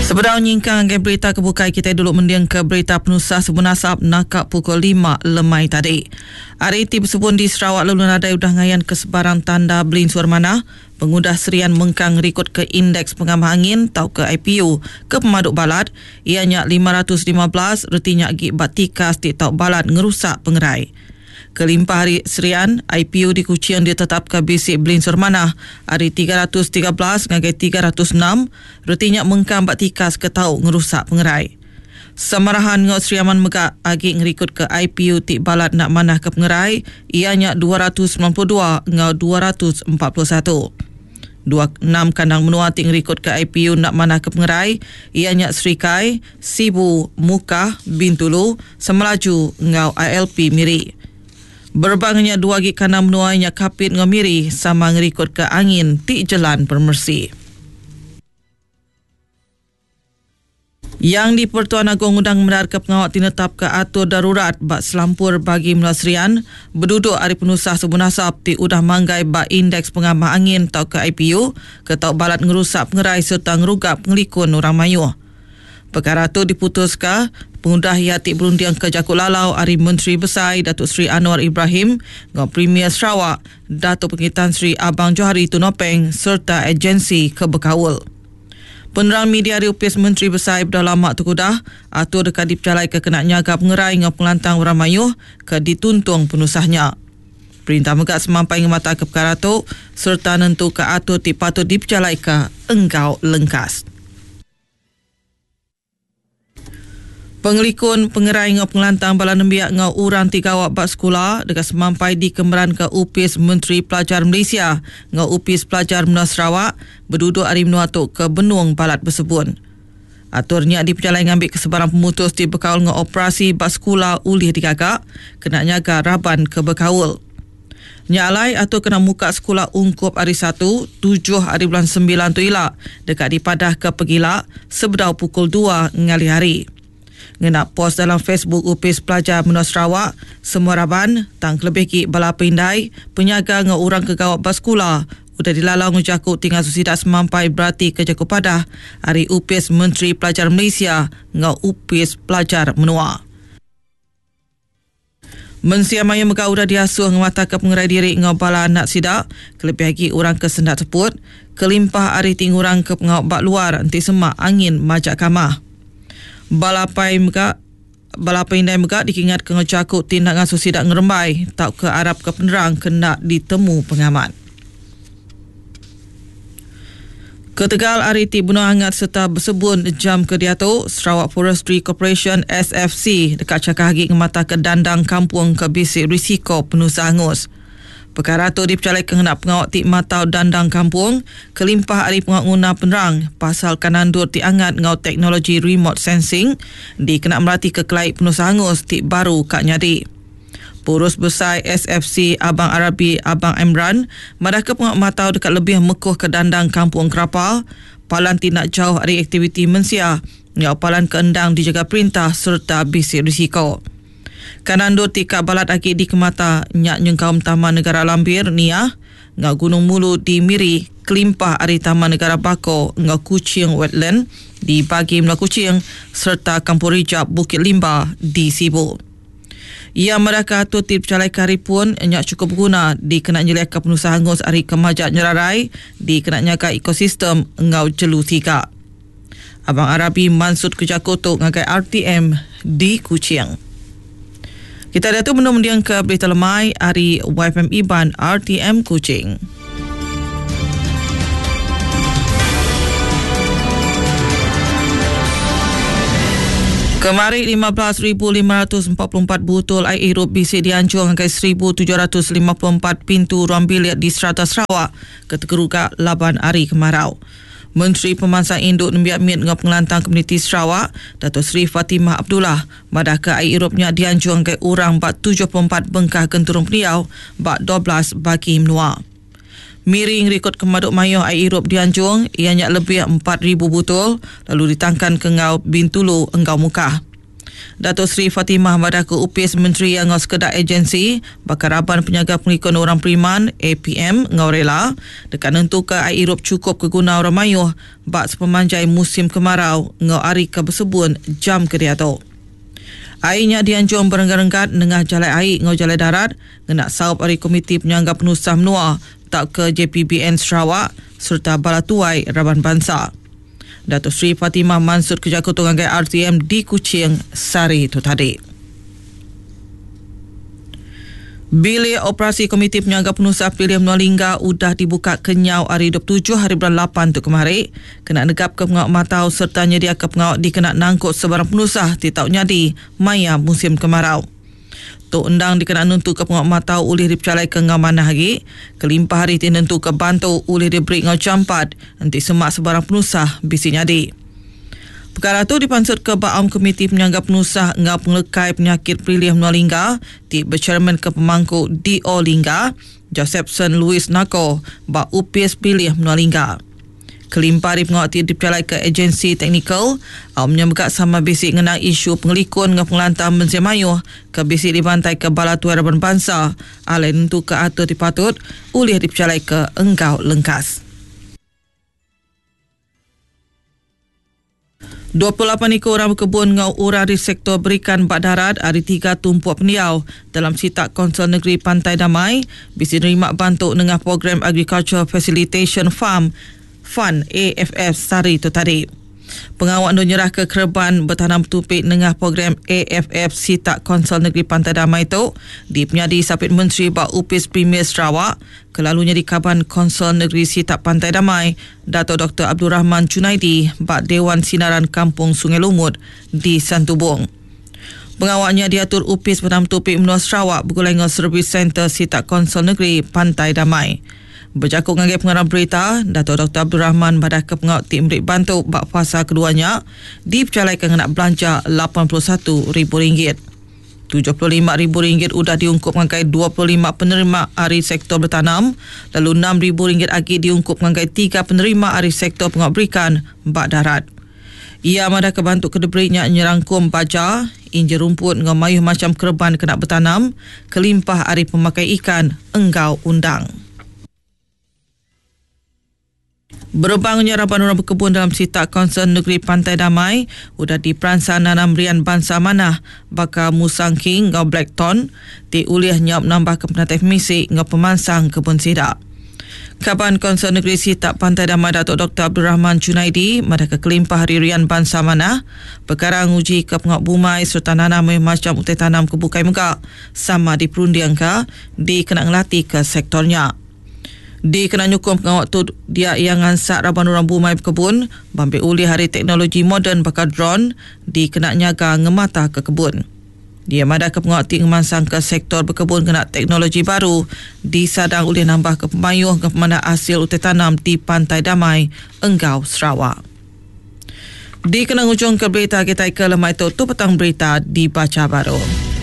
Sebelum nyingkang berita kebukai, kita dulu mendiang ke berita penusah sebunasab nakak pukul 5 lemai tadi. Hari itu bersebut di Sarawak lalu nadai udah ngayan ke sebarang tanda belin suarmana. Pengundah serian mengkang rekod ke indeks pengamah angin atau ke IPU ke pemaduk balad. Ianya 515 retinya agi batikas di tau balad ngerusak pengerai. Kelimpah hari serian, IPU di Kuching ditetapkan basic belin surmanah hari 313 ngagai 306, rutinya mengkam batikas ke tau ngerusak pengerai. Samarahan ngau seriaman megak agi ngerikut ke IPU tik balat nak manah ke pengerai, ianya 292 ngau 241. 26 kandang menua tik ngerikut ke IPU nak manah ke pengerai, ianya Serikai, Sibu, Mukah, Bintulu, Semelaju ngau ILP Miri. Berbangnya dua gig kanam menuainya kapit ngamiri sama ngerikut ke angin ti jalan permersi. Yang di Pertuan Agong undang mendar ke pengawat tinetap ke atur darurat bak selampur bagi melasrian berduduk hari penusah sebunasab ti udah manggai bak indeks pengamah angin atau ke IPU ke tau balat ngerusak pengerai serta ngerugap ngelikun orang mayuh. Perkara itu diputuskan pengundah Yatik berundiang ke Jakut Lalau hari Menteri Besar Datuk Seri Anwar Ibrahim dengan Premier Sarawak Datuk Pengitan Seri Abang Johari Tunopeng serta agensi kebekawul. Penerang media di Upis Menteri Besar dah lama terkudah atur dekat dipercalai ke kena nyaga pengerai dengan pelantang orang mayuh ke dituntung penusahnya. Perintah megak semampai ngemata ke perkara itu serta nentu ke atur ti patut dipercalai ke engkau lengkas. Pengelikun pengerai ngau pengelantang bala nembiak ngau urang 3 awak bak sekolah dekat semampai di kemberan ke Upis Menteri Pelajar Malaysia ngau Upis Pelajar Menua Sarawak berduduk hari menua tok ke benung balat bersebut. Aturnya dipercalai ngambil kesebarang pemutus di bekawal ngau operasi bak sekolah ulih digagak kena nyaga raban ke bekawul. Nyalai atau kena muka sekolah ungkup hari 1, 7 hari bulan 9 tu ilak dekat dipadah ke Pegilak sebedau pukul 2 ngali hari. Ngena post dalam Facebook Upis Pelajar Menua Sarawak, semua raban, tang kelebih ki bala pindai, penyaga ngau orang kegawat baskula, udah dilalau ngejakut tinggal susidak semampai berarti ke Jakut Padah, hari Upis Menteri Pelajar Malaysia, ngau Upis Pelajar Menua. Mensiamaya megak udah diasuh ngemata ke pengerai diri ngau bala anak sidak, kelebih lagi orang ke sendak teput, kelimpah hari tingurang ke pengawat bak luar, nanti semak angin majak kamah. Balapai indai megak dikingat ke ngecakut tindak ngasuh sidak ngerembai tak ke Arab ke penerang kena ditemu pengamat. Ketegal hari ti bunuh hangat serta bersebun jam ke diatuk Sarawak Forestry Corporation SFC dekat cakah hagi ngemata ke dandang kampung ke bisik risiko penuh sangus. Perkara itu dipercalai kengenap pengawat ti matau dandang kampung kelimpah hari pengawat guna penerang pasal kanandur ti angat ngau teknologi remote sensing di kena melatih kekelai penuh sangus ti baru kak nyadi. Purus besar SFC Abang Arabi Abang Imran madah ke pengawat matau dekat lebih mekuh ke dandang kampung Kerapal palan ti nak jauh hari aktiviti mensia ngau palan keendang dijaga perintah serta bisik risiko. Kanandur tika balat akik di Kemata nyak nyengkaum Taman Negara Lambir Niah ngau Gunung Mulu di Miri kelimpah ari Taman Negara Bako ngau Kuching Wetland di bagi Mula Kuching serta Kampung Rijab Bukit Limba di Sibu. Ia mereka tu dipercalai kari pun nyak cukup guna di kena nyeleka penusaha hangus ari Kemajak Nyerarai di kena nyaga ekosistem ngau Jelu 3. Abang Arabi mansut kerja kotok ngagai RTM di Kuching. Kita dah tu menundiang ke berita lemai hari YFM Iban RTM Kuching. Kemari 15,544 botol air hirup bisik dihancur dengan 1,754 pintu ruang bilik di Strata Sarawak ketika laban hari kemarau. Menteri Pemansang Induk Nembiak Mit dengan pengelantang komuniti Sarawak, Datuk Seri Fatimah Abdullah, madah ke air hirupnya dihancur ke orang bak 74 bengkah genturung peniau, bak 12 bagi menua. Miring rekod kemaduk mayuh air hirup dihancur, ianya lebih 4,000 botol, lalu ditangkan ke ngau Bintulu Enggau Mukah. Datuk Seri Fatimah Madaka UPIS Menteri yang sekedak agensi Bakaraban Penjaga Pengikut Orang Periman APM Ngaurela dekat nentukan air irup cukup ke guna orang mayuh bak sepemanjai musim kemarau ngau ari ke bersebun jam kediato. Airnya dianjung berenggat-enggat nengah jalan air ngau jalan darat ngenak saup ari Komiti Penyangga Penusah Menua tak ke JPBN Sarawak serta Balatuai Raban Bangsa. Datuk Seri Fatimah Mansur Kejaku Tunggangai RTM di Kuching sari itu tadi. Bilik Operasi Komiti Penyangga Penusah Pilihan Menua Lingga udah dibuka kenyau hari 27 hari bulan 8 tu kemarin. Kena negap ke pengawak matau serta nyedia ke pengawak dikena nangkut sebarang penusah di tahu nyadi maya musim kemarau. Tok undang dikena nentu ke pengawak matau oleh dipercalai ke ngau mana hari. Kelimpah hari tinentu ke bantu oleh diberi ngau campat nanti semak sebarang penusah bisi nyadi. Perkara itu dipansut ke Baam Komiti Penyangga Penusah ngau penglekai penyakit Pilihan Menua Lingga di bercermin ke pemangku D.O. Lingga Josephson Louis Nako Bak UPIS Pilihan Menua Lingga. Kelimpah di pengawak dipercalai ke agensi teknikal menyebabkan sama bisik mengenai isu pengelikun dengan pengelantar Menzir Mayuh ke bisik dibantai ke Balatuai Raban Bangsa alai nentu ke atur dipatut oleh dipercalai ke Enggau Lengkas. 28 ekor orang berkebun ngau urang di sektor berikan bak darat hari 3 tumpuak pendiau dalam sitak Konsel Negeri Pantai Damai bisi nerima bantuk dengan program Agriculture Facilitation Farm Fund AFF sari itu tadi. Pengawak nu nyerah ke Kereban bertanam tupik dengan program AFF sitak Konsel Negeri Pantai Damai itu di penyadi Sapit Menteri Bak UPIS Premier Sarawak kelalunya di Kaban Konsel Negeri Sitak Pantai Damai Dato' Dr. Abdul Rahman Junaidi Bak Dewan Sinaran Kampung Sungai Lumut di Santubong. Pengawaknya diatur UPIS bertanam tupik Menua Sarawak bergulai dengan Service Center Sitak Konsel Negeri Pantai Damai. Berjakut dengan pengarah berita, Dato' Dr. Abdul Rahman badah ke pengawak tim beri bantu bak fasa keduanya dipercalaikan nak belanja RM81,000. RM75,000 sudah diungkup mengenai 25 penerima hari sektor bertanam, lalu RM6,000 lagi diungkup mengenai 3 penerima hari sektor pengawak berikan bak darat. Ia madah kebantu kedeberinya nyerangkum baja, injil rumput dengan mayuh macam Kereban kena bertanam, kelimpah hari pemakai ikan Enggau Undang. Berbangunnya raban orang berkebun dalam sitak Konsel Negeri Pantai Damai sudah diperansang nanam rian bangsa manah bakal musang king ngau blackton di uliah nyop nambah ke penatai misi ngau pemansang kebun sidak. Kaban Konsel Negeri Sitak Pantai Damai Dato' Dr. Abdul Rahman Junaidi madah ke kelimpah hari rian bangsa manah perkara nguji ke pengak bumai serta nanam macam utai tanam ke bukai megak sama di perundian ke di kena ngelatih ke sektornya. Di kena nyukum pengawak tu dia yang ngansak raban orang bumai berkebun bambil uli hari teknologi moden bakal drone di kena nyaga ngemata ke kebun. Dia madah ke pengawak ti ngemansang ke sektor berkebun kena teknologi baru di sadang uli nambah ke pemayuh ke pemanah hasil utai tanam di Pantai Damai Enggau Sarawak. Di kena ngujung ke berita kita ke lemah itu tu petang berita dibaca baru.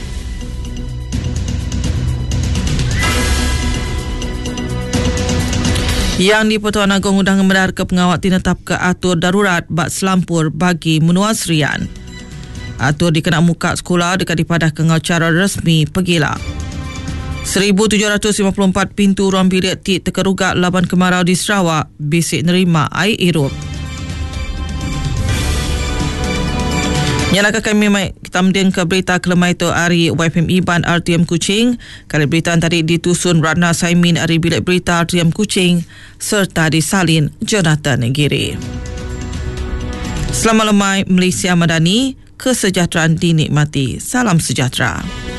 Yang di Pertuan Agong undang mendar ke pengawak tinetap ke atur darurat bak selampur bagi menua serian. Atur dikena muka sekolah dekat dipadah ke ngau cara resmi pegila. 1,754 pintu ruang bilik tik terkerugak laban kemarau di Sarawak bisik nerima air irup. Nyalakah kami kita mending ke berita kelemah itu hari YFM Iban RTM Kuching. Kali berita tadi ditusun Ratna Saimin hari bilik berita RTM Kuching serta disalin Jonathan Giri. Selamat lemai Malaysia Madani, kesejahteraan dinikmati. Salam sejahtera.